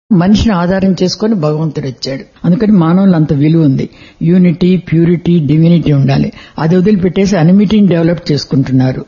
మనిషిని ఆధారం చేసుకుని భగవంతుడు వచ్చాడు. అందుకని మానవులు అంత విలువ ఉంది. యూనిటీ, ప్యూరిటీ, డివినిటీ ఉండాలి. అది వదిలిపెట్టేసి అనిమిటీని డెవలప్ చేసుకుంటున్నారు.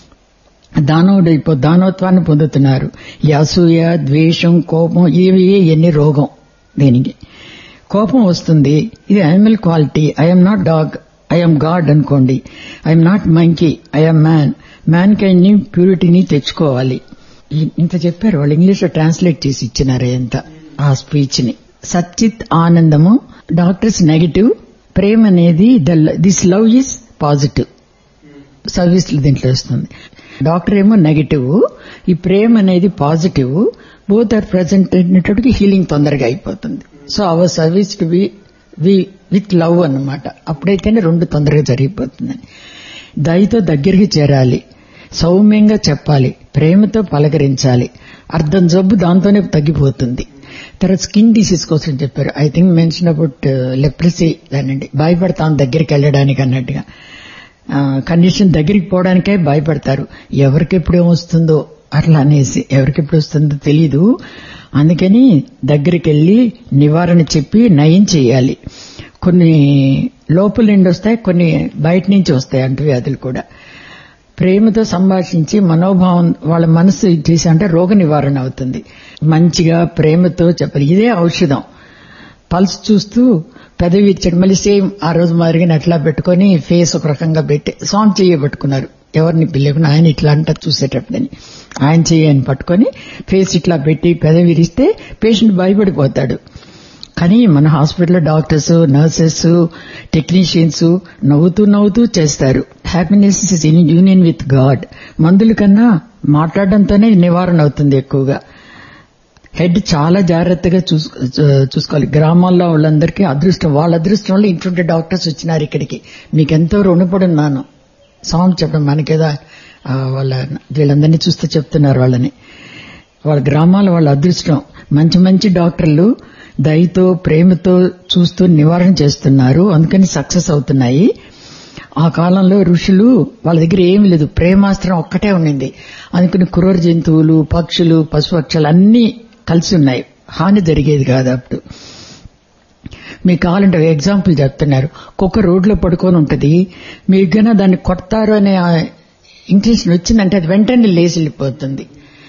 దానవత్వాన్ని పొందుతున్నారు. ఈ అసూయ, ద్వేషం, కోపం ఇవి ఎన్ని రోగం. దీనికి కోపం వస్తుంది. ఇది animal quality. I'm not dog, I'm God అనుకోండి. I'm not monkey, I'm man. Man kind ని, ప్యూరిటీని తెచ్చుకోవాలి. ఇంత చెప్పారు వాళ్ళు. ఇంగ్లీష్ లో ట్రాన్స్లేట్ చేసి ఇచ్చినారు ఎంత ఆ స్పీచ్ ని. సచ్చిత్ ఆనందము డాక్టర్స్ నెగటివ్, ప్రేమ అనేది this love is positive. Service దీంట్లో వస్తుంది. డాక్టర్ ఏమో నెగటివ్, ఈ ప్రేమ అనేది పాజిటివ్. బోత్ ఆర్ ప్రెసెంట్ అనేటప్పటికి హీలింగ్ తొందరగా అయిపోతుంది. So our service to be with love అన్నమాట. అప్పుడైతేనే రెండు తొందరగా జరిగిపోతుందని. దయతో దగ్గరికి చేరాలి, సౌమ్యంగా చెప్పాలి, ప్రేమతో పలకరించాలి. అర్థం జబ్బు దాంతోనే తగ్గిపోతుంది. తర్వాత స్కిన్ డిసీజ్ కోసం చెప్పారు. I think mention about leprosy. దానండి భయపడతాం దగ్గరికి వెళ్ళడానికి అన్నట్టుగా. కండిషన్ దగ్గరికి పోవడానికే భయపడతారు. ఎవరికెప్పుడు వస్తుందో అట్లా అనేసి, ఎవరికెప్పుడు వస్తుందో తెలీదు. అందుకని దగ్గరికి వెళ్లి నివారణ చెప్పి నయం చేయాలి. కొన్ని లోపల నుండి వస్తాయి, కొన్ని బయట నుంచి వస్తాయి అంటువ్యాధులు కూడా. ప్రేమతో సంభాషించి మనోభావం వాళ్ళ మనసు చేసి అంటే రోగ నివారణ అవుతుంది. మంచిగా ప్రేమతో చెప్పాలి. ఇదే ఔషధం. పల్స్ చూస్తూ పెదవి ఇచ్చాడు. మళ్ళీ సేమ్ ఆ రోజు మాదిరిగా అట్లా పెట్టుకుని ఫేస్ ఒక రకంగా పెట్టి సాంగ్ చేయబట్టుకున్నారు. ఎవరిని పిల్లకుండా ఆయన ఇట్లా అంట చూసేటప్పుడని ఆయన చేయని పట్టుకొని ఫేస్ ఇట్లా పెట్టి పెదవి విరిస్తే పేషెంట్ భయపడిపోతాడు. కానీ మన హాస్పిటల్లో డాక్టర్స్, నర్సెస్, టెక్నీషియన్స్ నవ్వుతూ చేస్తారు. Happiness is in union with God. మందుల కన్నా మాట్లాడడంతోనే నివారణ అవుతుంది ఎక్కువగా. హెడ్ చాలా జాగ్రత్తగా చూసుకోవాలి. గ్రామాల్లో వాళ్ళందరికీ అదృష్టం, వాళ్ళ అదృష్టం వల్ల ఇంటుంటే డాక్టర్స్ వచ్చినారు ఇక్కడికి. మీకెంతో రుణపడి ఉన్నాను. సాంగ్ చెప్పడం మనకేదా వాళ్ళ వీళ్ళందరినీ చూస్తూ చెప్తున్నారు వాళ్ళని. వాళ్ళ గ్రామాల వాళ్ళ అదృష్టం. మంచి డాక్టర్లు దయతో ప్రేమతో చూస్తూ నివారణ చేస్తున్నారు. అందుకని సక్సెస్ అవుతున్నాయి. ఆ కాలంలో ఋషులు వాళ్ళ దగ్గర ఏమీ లేదు, ప్రేమాస్త్రం ఒక్కటే ఉండింది. అందుకని క్రూర జంతువులు, పక్షులు, పశుపక్షాలు అన్నీ కలిసి ఉన్నాయి. హాని జరిగేది కాదు అప్పుడు. మీకు కావాలంటే ఎగ్జాంపుల్ చెప్తున్నారు. కుక్క రోడ్లో పడుకొని ఉంటుంది. మీకు గన దాన్ని కొడతారు అనే ఇంటెన్షన్ వచ్చిందంటే అది వెంటనే లేచి వెళ్ళిపోతుంది.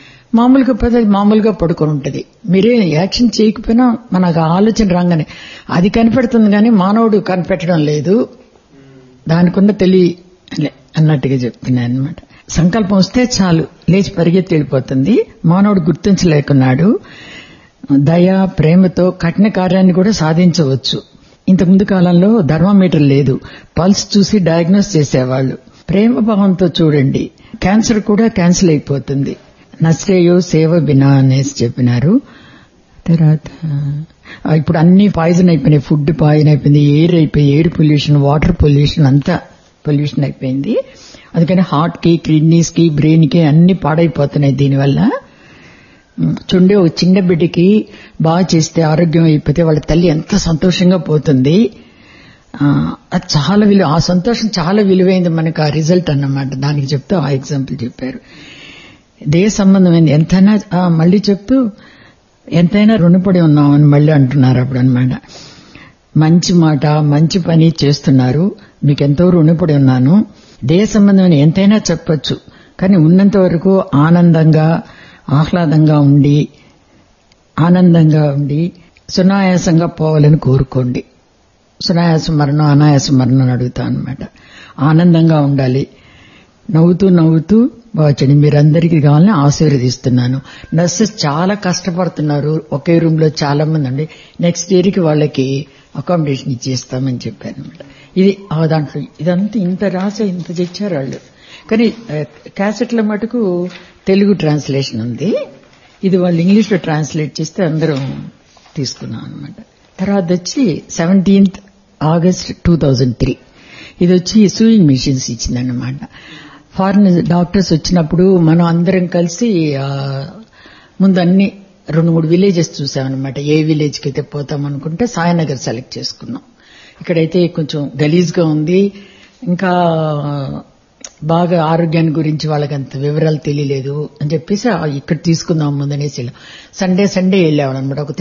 మామూలుగా పడుకొని ఉంటుంది. మీరే యాక్షన్ చేయకపోయినా మనకు ఆలోచన రాగానే అది కనిపెడుతుంది. కానీ మానవుడు కనిపెట్టడం లేదు. దానికున్న అన్నట్టుగా చెప్తున్నాను అనమాట. సంకల్పం వస్తే చాలు లేచి పరిగెత్తి వెళ్ళిపోతుంది. మానవుడు గుర్తించలేకున్నాడు. దయ, ప్రేమతో కఠిన కార్యాన్ని కూడా సాధించవచ్చు. ఇంతకుముందు కాలంలో థర్మామీటర్ లేదు, పల్స్ చూసి డయాగ్నోస్ చేసేవాళ్లు. ప్రేమ భావంతో చూడండి, క్యాన్సర్ కూడా క్యాన్సిల్ అయిపోతుంది. నశ్రేయో సేవ బినా అనేసి చెప్పినారు. తర్వాత ఇప్పుడు అన్ని పాయిజన్ అయిపోయినాయి. ఫుడ్ పాయిజన్ అయిపోయింది, ఎయిర్ పొల్యూషన్, వాటర్ పొల్యూషన్, అంతా పొల్యూషన్ అయిపోయింది. అందుకని హార్ట్ కి, కిడ్నీస్ కి, బ్రెయిన్ కి అన్ని పాడైపోతున్నాయి దీనివల్ల. చూడండి, ఒక చిన్న బిడ్డకి బాగా చేస్తే ఆరోగ్యం అయిపోతే వాళ్ళ తల్లి ఎంత సంతోషంగా పోతుంది. అది చాలా ఆ సంతోషం చాలా విలువైంది మనకు. ఆ రిజల్ట్ అన్నమాట. దానికి చెప్తూ ఆ ఎగ్జాంపుల్ చెప్పారు. దేహ సంబంధమైంది ఎంతైనా మళ్ళీ చెప్తూ ఎంతైనా రుణపడి ఉన్నామని మళ్ళీ అంటున్నారు అప్పుడు అనమాట. మంచి మాట, మంచి పని చేస్తున్నారు, మీకెంతో రుణపడి ఉన్నాను. దేహ సంబంధమైన ఎంతైనా చెప్పొచ్చు, కానీ ఉన్నంత వరకు ఆనందంగా ఆహ్లాదంగా ఉండి సునాయాసంగా పోవాలని కోరుకోండి. సునాయాస మరణం, అనాయాస మరణం అని అడుగుతా అనమాట. ఆనందంగా ఉండాలి, నవ్వుతూ బాగుండి. మీరందరికీ కావాలని ఆశీర్వదిస్తున్నాను. నర్సెస్ చాలా కష్టపడుతున్నారు. ఒకే రూమ్ లో చాలా మంది అండి. నెక్స్ట్ ఇయర్ కి వాళ్ళకి అకామిడేషన్ ఇచ్చేస్తామని చెప్పారు అనమాట. ఇది దాంట్లో ఇదంతా ఇంత రాసే ఇంత తెచ్చారు వాళ్ళు. కానీ క్యాసెట్ల మటుకు తెలుగు ట్రాన్స్లేషన్ ఉంది. ఇది వాళ్ళు ఇంగ్లీష్ లో ట్రాన్స్లేట్ చేస్తే అందరం తీసుకున్నాం అనమాట. తర్వాత వచ్చి 17th August 2003 ఇది వచ్చి సూయింగ్ మిషన్స్ ఇచ్చిందన్నమాట. ఫారిన్ డాక్టర్స్ వచ్చినప్పుడు మనం అందరం కలిసి ముందు అన్ని 2-3 విలేజెస్ చూసామన్నమాట. ఏ విలేజ్ కి అయితే పోతాం అనుకుంటే సాయినగర్ సెలెక్ట్ చేసుకున్నాం. ఇక్కడైతే కొంచెం గలీజ్గా ఉంది, ఇంకా బాగా ఆరోగ్యాన్ని గురించి వాళ్ళకి అంత వివరాలు తెలియలేదు అని చెప్పేసి ఇక్కడ తీసుకుందాం ముందనేసి సండే వెళ్ళామన్నమాట. ఒక